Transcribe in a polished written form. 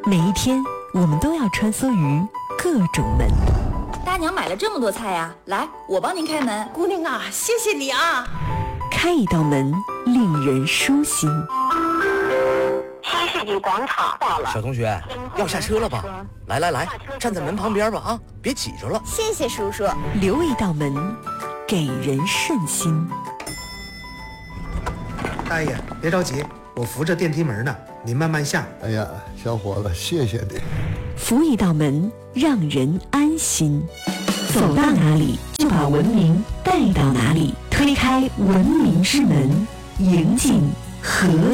每一天，我们都要穿梭于各种门。 大娘买了这么多菜呀，来，我帮您开门。 姑娘啊，谢谢你啊！ 开一道门，令人舒心。 新世纪广场到了， 小同学，要下车了吧？来，站在门旁边吧啊，别挤着了。 谢谢叔叔。 留一道门，给人顺心。 大爷，别着急，我扶着电梯门呢，您慢慢下。 哎呀，小伙子，谢谢你。 扶一道门，让人安心。走到哪里，就把文明带到哪里。推开文明之门，迎进和